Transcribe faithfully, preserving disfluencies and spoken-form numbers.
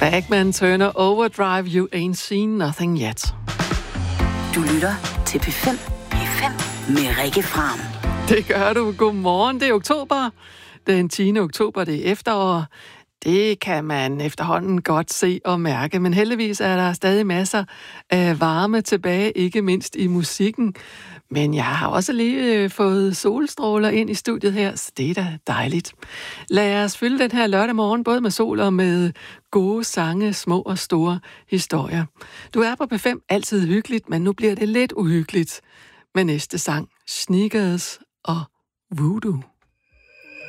Bagman Turner Overdrive, You Ain't Seen Nothing Yet. Du lytter til P fem. P fem med Rikke Fram. Det gør du. Godmorgen, det er oktober. Den tiende oktober, det er efterår. Det kan man efterhånden godt se og mærke, men heldigvis er der stadig masser af varme tilbage, ikke mindst i musikken. Men jeg har også lige fået solstråler ind i studiet her, så det er da dejligt. Lad os fylde den her lørdag morgen, både med sol og med gode sange, små og store historier. Du er på P fem, altid hyggeligt, men nu bliver det lidt uhyggeligt med næste sang, Sneakers og Voodoo.